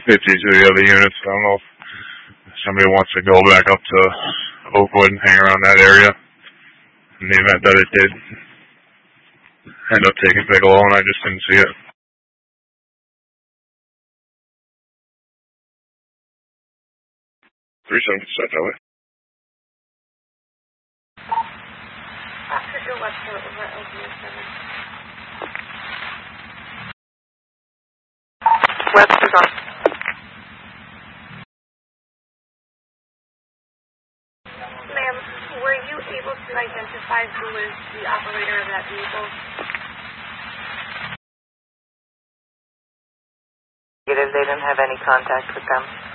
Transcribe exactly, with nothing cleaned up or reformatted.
fifty to the other units. I don't know if somebody wants to go back up to Oakwood and hang around that area. In the event that it did end up taking Bigelow, and I just didn't see it. Three seven set that way. Officer Joe Webster over at L G S seven. Webster's on. Ma'am, were you able to identify who was the operator of that vehicle? They didn't have any contact with them.